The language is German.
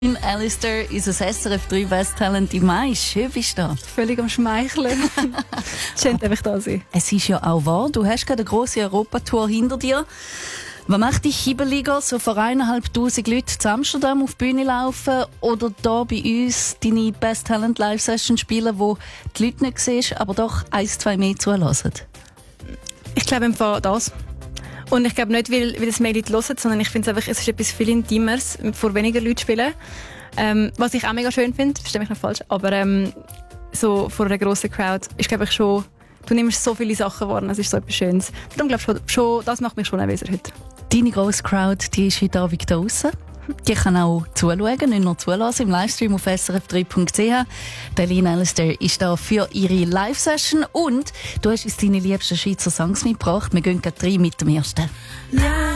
Alistair ist ein SRF 3 Best Talent im Mai. Schön bist du da. Völlig am Schmeicheln. Schön, dass ich da sein. Es ist ja auch wahr, du hast gerade eine grosse Europatour hinter dir. Was macht dich hibbeliger, so vor 1'500 Leuten zu Amsterdam auf die Bühne laufen oder da bei uns deine Best Talent Live Session spielen, wo die Leute nicht siehst, aber doch 1-2 mehr zulassen? Ich glaube im Fall das. Und ich glaube nicht, weil das mehr Leute hören, sondern ich finde es einfach, es ist etwas viel Intimeres, vor weniger Leuten spielen. Was ich auch mega schön finde, verstehe mich nicht falsch, aber so vor einer grossen Crowd ist, glaube ich, schon, du nimmst so viele Sachen wahr, es ist so etwas Schönes. Darum glaube ich schon, das macht mich schon nervöser heute. Deine grosse Crowd, die ist heute Abend draussen. Die kann auch zuschauen, nicht nur zulassen, im Livestream auf srf3.ch. Lynn Alistair ist da für ihre Live-Session und du hast uns deine liebsten Schweizer Songs mitgebracht. Wir gehen gleich rein mit dem ersten.